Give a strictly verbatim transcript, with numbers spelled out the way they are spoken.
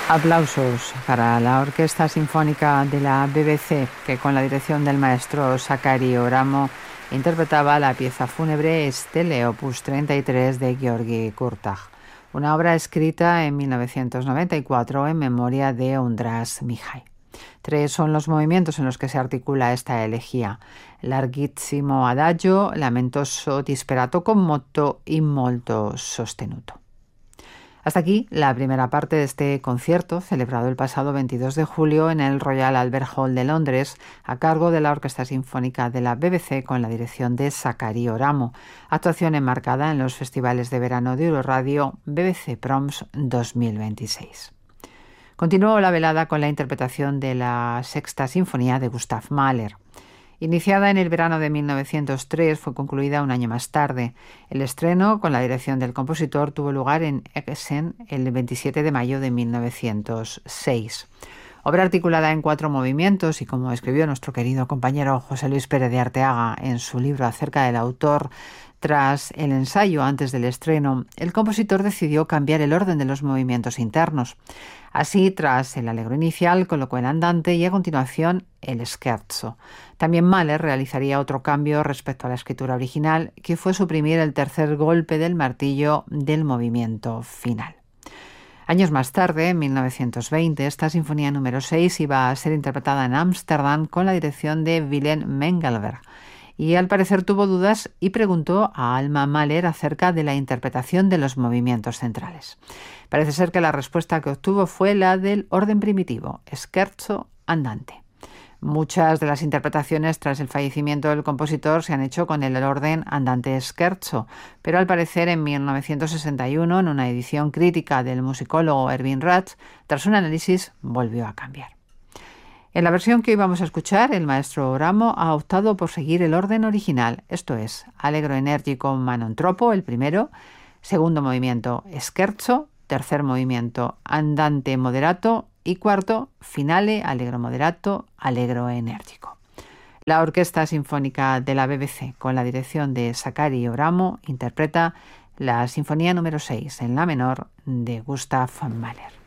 Aplausos para la Orquesta Sinfónica de la B B C, que con la dirección del maestro Sakari Oramo interpretaba la pieza fúnebre Stele, opus treinta y tres de Georgi Kurtág, una obra escrita en mil novecientos noventa y cuatro en memoria de Ondras Mihai. Tres son los movimientos en los que se articula esta elegía: larghissimo adagio, lamentoso disperato con moto y molto sostenuto. Hasta aquí la primera parte de este concierto, celebrado el pasado veintidós de julio en el Royal Albert Hall de Londres, a cargo de la Orquesta Sinfónica de la B B C con la dirección de Sakari Oramo, actuación enmarcada en los festivales de verano de Euroradio B B C Proms dos mil veintiséis. Continuó la velada con la interpretación de la Sexta Sinfonía de Gustav Mahler. Iniciada en el verano de mil novecientos tres, fue concluida un año más tarde. El estreno, con la dirección del compositor, tuvo lugar en Essen el veintisiete de mayo de mil novecientos seis. Obra articulada en cuatro movimientos y, como escribió nuestro querido compañero José Luis Pérez de Arteaga en su libro acerca del autor, tras el ensayo antes del estreno, el compositor decidió cambiar el orden de los movimientos internos. Así, tras el allegro inicial, colocó el andante y a continuación el scherzo. También Mahler realizaría otro cambio respecto a la escritura original, que fue suprimir el tercer golpe del martillo del movimiento final. Años más tarde, en mil novecientos veinte, esta sinfonía número seis iba a ser interpretada en Ámsterdam con la dirección de Willem Mengelberg, y al parecer tuvo dudas y preguntó a Alma Mahler acerca de la interpretación de los movimientos centrales. Parece ser que la respuesta que obtuvo fue la del orden primitivo, scherzo andante. Muchas de las interpretaciones tras el fallecimiento del compositor se han hecho con el orden andante scherzo, pero al parecer en mil novecientos sesenta y uno, en una edición crítica del musicólogo Erwin Ratz, tras un análisis volvió a cambiar. En la versión que hoy vamos a escuchar, el maestro Oramo ha optado por seguir el orden original, esto es, allegro enérgico manon troppo, el primero, segundo movimiento scherzo, tercer movimiento andante moderato y cuarto, finale, allegro moderato, allegro enérgico. La Orquesta Sinfónica de la B B C, con la dirección de Sakari Oramo, interpreta la Sinfonía número seis en la menor de Gustav Mahler.